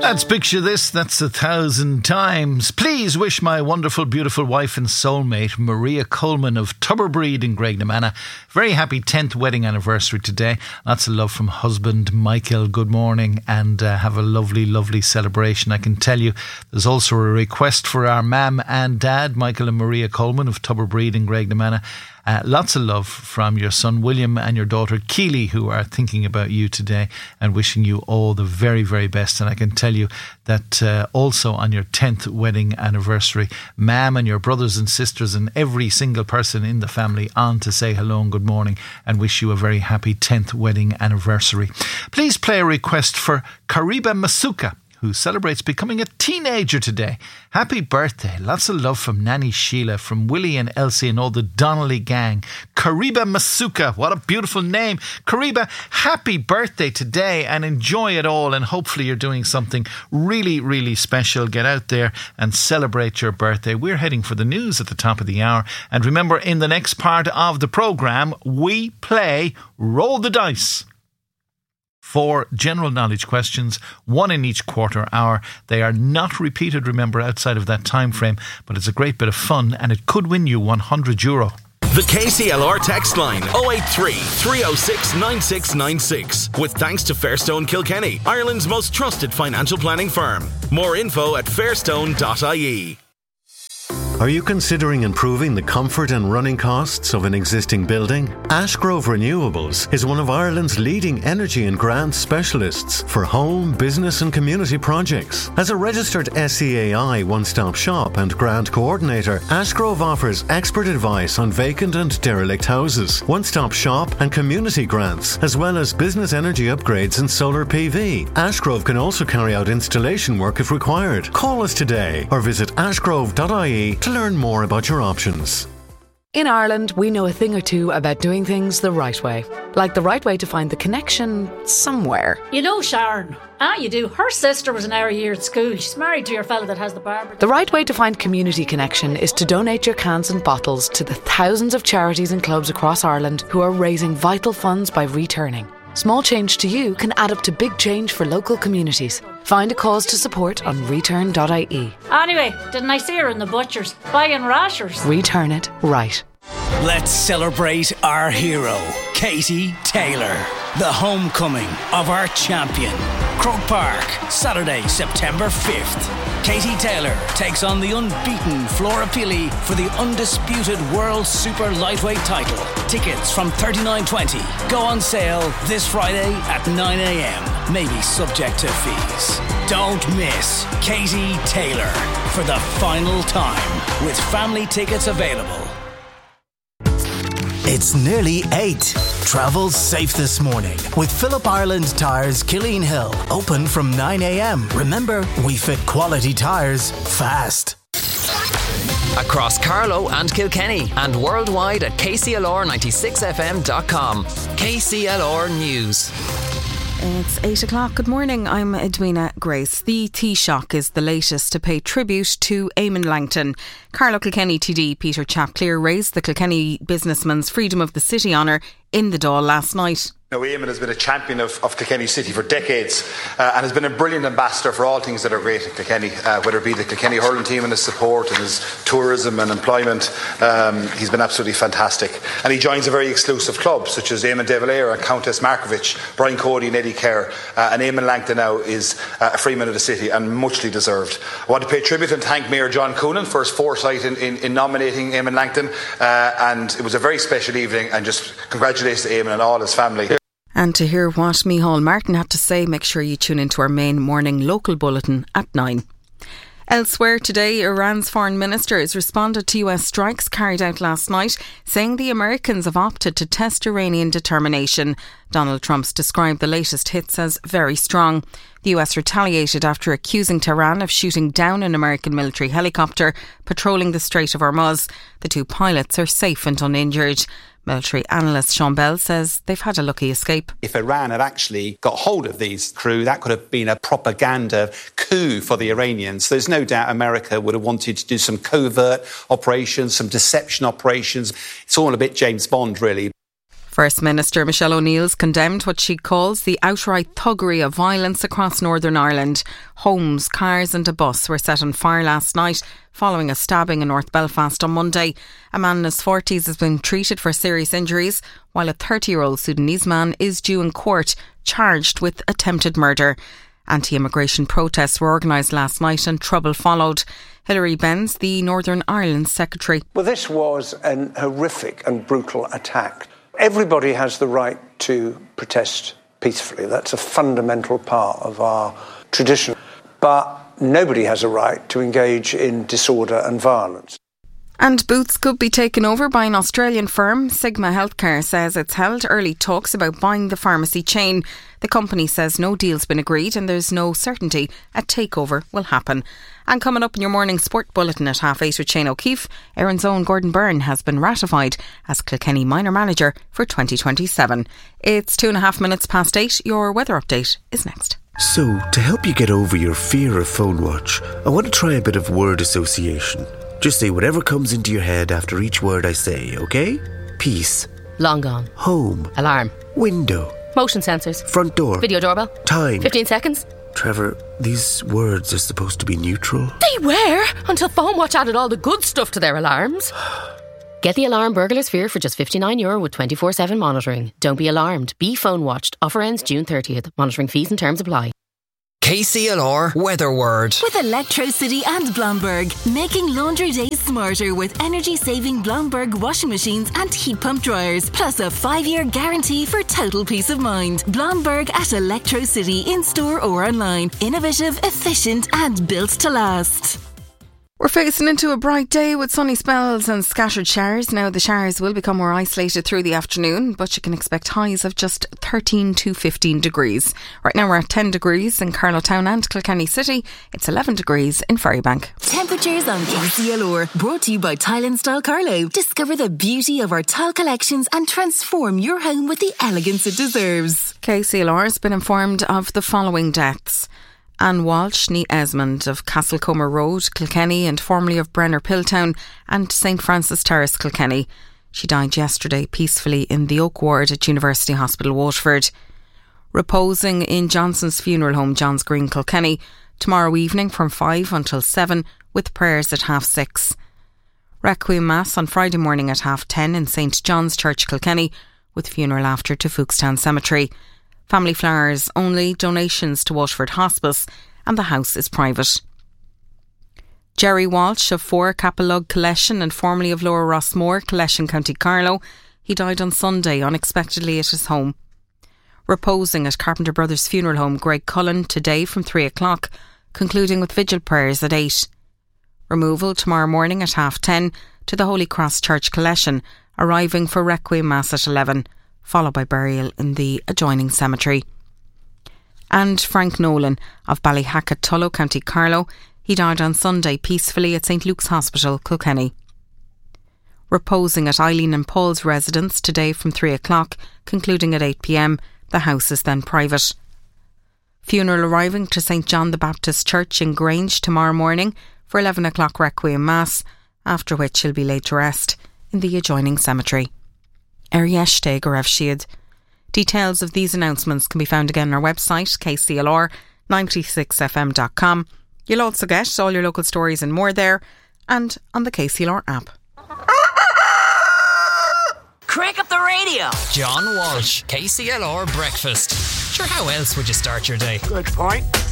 Let's picture this, that's 1,000 times. Please wish my wonderful, beautiful wife and soulmate, Maria Coleman of Tubberbreed in Graignamanagh, very happy 10th wedding anniversary today. Lots of love from husband Michael. Good morning, and have a lovely, lovely celebration. I can tell you there's also a request for our mam and dad, Michael and Maria Coleman of Tubberbreed in Graignamanagh. Lots of love from your son William and your daughter Keely, who are thinking about you today and wishing you all the very, very best. And I can tell you that also on your 10th wedding anniversary, Mam and your brothers and sisters and every single person in the family on to say hello and good morning and wish you a very happy 10th wedding anniversary. Please play a request for Kariba Masuka, who celebrates becoming a teenager today. Happy birthday. Lots of love from Nanny Sheila, from Willie and Elsie and all the Donnelly gang. Kariba Masuka, what a beautiful name. Kariba, happy birthday today and enjoy it all, and hopefully you're doing something really, really special. Get out there and celebrate your birthday. We're heading for the news at the top of the hour, and remember, in the next part of the programme, we play Roll the Dice. 4 general knowledge questions, 1 in each quarter hour. They are not repeated, remember, outside of that time frame, but it's a great bit of fun and it could win you €100. The KCLR text line 083 306 9696. With thanks to Fairstone Kilkenny, Ireland's most trusted financial planning firm. More info at fairstone.ie. Are you considering improving the comfort and running costs of an existing building? Ashgrove Renewables is one of Ireland's leading energy and grant specialists for home, business and community projects. As a registered SEAI one-stop shop and grant coordinator, Ashgrove offers expert advice on vacant and derelict houses, one-stop shop and community grants, as well as business energy upgrades and solar PV. Ashgrove can also carry out installation work if required. Call us today or visit ashgrove.ie to learn more about your options. In Ireland, we know a thing or two about doing things the right way. Like the right way to find the connection somewhere. You know Sharon. You do. Her sister was an hour a year at school. She's married to your fella that has the barber. The right way to find community connection is to donate your cans and bottles to the thousands of charities and clubs across Ireland who are raising vital funds by returning. Small change to you can add up to big change for local communities. Find a cause to support on return.ie. Anyway, didn't I see her in the butcher's buying rashers? Return it right. Let's celebrate our hero, Katie Taylor, the homecoming of our champion. Croke Park, Saturday, September 5th. Katie Taylor takes on the unbeaten Flora Pili for the undisputed World Super Lightweight title. Tickets from $39.20 go on sale this Friday at 9 a.m. Maybe subject to fees. Don't miss Katie Taylor for the final time, with family tickets available. It's nearly 8. Travel safe this morning with Phillip Ireland Tyres Killeen Hill. Open from 9 a.m. Remember, we fit quality tyres fast. Across Carlow and Kilkenny and worldwide at kclr96fm.com. KCLR News. It's 8 o'clock. Good morning, I'm Edwina Grace. The Taoiseach is the latest to pay tribute to Eamon Langton. Carlow Kilkenny TD Peter Chapclear raised the Kilkenny businessman's Freedom of the City honour in the Dáil last night. Eamon has been a champion of Kilkenny City for decades and has been a brilliant ambassador for all things that are great in Kilkenny, whether it be the Kilkenny hurling team and his support and his tourism and employment. He's been absolutely fantastic. And he joins a very exclusive club, such as Eamon De Valera and Countess Markovic, Brian Cody and Eddie Kerr. And Eamon Langton now is a freeman of the city and muchly deserved. I want to pay tribute and thank Mayor John Coonan for his foresight in nominating Eamon Langton. And it was a very special evening, and just congratulations to Eamon and all his family. And to hear what Micheál Martin had to say, make sure you tune into our main morning local bulletin at 9. Elsewhere today, Iran's foreign minister has responded to US strikes carried out last night, saying the Americans have opted to test Iranian determination. Donald Trump's described the latest hits as very strong. The US retaliated after accusing Tehran of shooting down an American military helicopter patrolling the Strait of Hormuz. The 2 pilots are safe and uninjured. Military analyst Sean Bell says they've had a lucky escape. If Iran had actually got hold of these crew, that could have been a propaganda coup for the Iranians. There's no doubt America would have wanted to do some covert operations, some deception operations. It's all a bit James Bond, really. First Minister Michelle O'Neill's condemned what she calls the outright thuggery of violence across Northern Ireland. Homes, cars and a bus were set on fire last night following a stabbing in North Belfast on Monday. A man in his 40s has been treated for serious injuries, while a 30-year-old Sudanese man is due in court charged with attempted murder. Anti-immigration protests were organised last night and trouble followed. Hilary Benz, the Northern Ireland Secretary. Well, this was an horrific and brutal attack. Everybody has the right to protest peacefully. That's a fundamental part of our tradition. But nobody has a right to engage in disorder and violence. And Boots could be taken over by an Australian firm. Sigma Healthcare says it's held early talks about buying the pharmacy chain. The company says no deal's been agreed and there's no certainty a takeover will happen. And coming up in your morning sport bulletin at 8:30 with Shane O'Keefe, Erin's own Gordon Byrne has been ratified as Kilkenny minor manager for 2027. It's 2.5 minutes past 8. Your weather update is next. So, to help you get over your fear of phone watch, I want to try a bit of word association. Just say whatever comes into your head after each word I say, okay? Peace. Long gone. Home. Alarm. Window. Motion sensors. Front door. Video doorbell. Time. 15 seconds. Trevor, these words are supposed to be neutral. They were, until Phone Watch added all the good stuff to their alarms. Get the alarm Burglar Sphere for just €59 with 24/7 monitoring. Don't be alarmed. Be phone watched. Offer ends June 30th. Monitoring fees and terms apply. KCLR Weather Word. With Electrocity and Blomberg, making laundry days smarter with energy-saving Blomberg washing machines and heat pump dryers, plus a 5-year guarantee for total peace of mind. Blomberg at Electrocity in-store or online. Innovative, efficient and built to last. We're facing into a bright day with sunny spells and scattered showers. Now the showers will become more isolated through the afternoon, but you can expect highs of just 13 to 15 degrees. Right now we're at 10 degrees in Carlow Town and Kilkenny City. It's 11 degrees in Ferrybank. Temperatures on KCLR, brought to you by Tile & Style Carlow. Discover the beauty of our tile collections and transform your home with the elegance it deserves. KCLR has been informed of the following deaths. Anne Walsh, née Esmond of Castlecomer Road, Kilkenny, and formerly of Brenner Pilltown and St Francis Terrace, Kilkenny. She died yesterday peacefully in the Oak Ward at University Hospital, Waterford. Reposing in Johnson's funeral home, Johns Green, Kilkenny, tomorrow evening from 5 until 7 with prayers at 6:30. Requiem Mass on Friday morning at 10:30 in St John's Church, Kilkenny, with funeral after to Fookstown Cemetery. Family flowers only, donations to Waterford Hospice, and the house is private. Jerry Walsh of 4 Capalug Collection and formerly of Lower Rossmore, Collection, County Carlow. He died on Sunday unexpectedly at his home. Reposing at Carpenter Brothers Funeral Home, Greg Cullen, today from 3 o'clock, concluding with vigil prayers at 8. Removal tomorrow morning at 10:30 to the Holy Cross Church Collection, arriving for Requiem Mass at 11, followed by burial in the adjoining cemetery. And Frank Nolan of Ballyhacket, Tullow, County Carlow. He died on Sunday peacefully at St Luke's Hospital, Kilkenny. Reposing at Eileen and Paul's residence today from 3 o'clock, concluding at 8 p.m. The house is then private. Funeral arriving to St John the Baptist Church in Grange tomorrow morning for 11 o'clock Requiem Mass, after which he'll be laid to rest in the adjoining cemetery. Arieshte Gorev Shiad. Details of these announcements can be found again on our website, kclr96fm.com. You'll also get all your local stories and more there, and on the KCLR app. Crank up the radio. John Walsh, KCLR Breakfast. Sure, how else would you start your day? Good point.